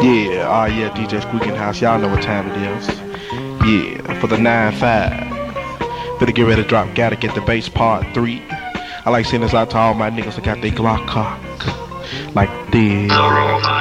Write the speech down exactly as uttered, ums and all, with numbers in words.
Yeah, ah, uh, yeah, D J Squeaking House. Y'all know what time it is. Yeah, for the nine five. Better get ready to drop. Gotta get the bass part three. I like sending this out to all my niggas that got their Glock cock. Like this.